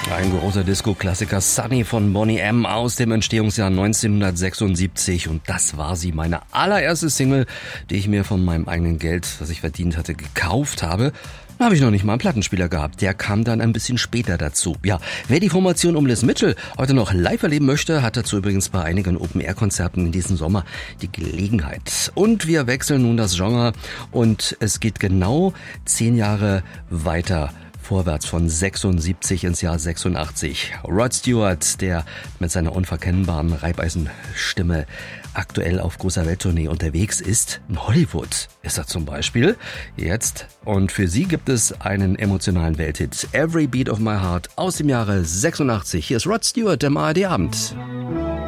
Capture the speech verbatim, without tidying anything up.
Ein großer Disco-Klassiker, Sunny von Boney M. aus dem Entstehungsjahr neunzehnhundertsechsundsiebzig. Und das war sie, meine allererste Single, die ich mir von meinem eigenen Geld, das ich verdient hatte, gekauft habe. Da habe ich noch nicht mal einen Plattenspieler gehabt. Der kam dann ein bisschen später dazu. Ja, wer die Formation um Liz Mitchell heute noch live erleben möchte, hat dazu übrigens bei einigen Open-Air-Konzerten in diesem Sommer die Gelegenheit. Und wir wechseln nun das Genre und es geht genau zehn Jahre weiter vorwärts von sechsundsiebzig ins Jahr sechsundachtzig. Rod Stewart, der mit seiner unverkennbaren Reibeisenstimme aktuell auf großer Welttournee unterwegs ist. In Hollywood ist er zum Beispiel jetzt. Und für sie gibt es einen emotionalen Welthit. Every Beat of My Heart aus dem Jahre sechsundachtzig. Hier ist Rod Stewart im A R D Abend.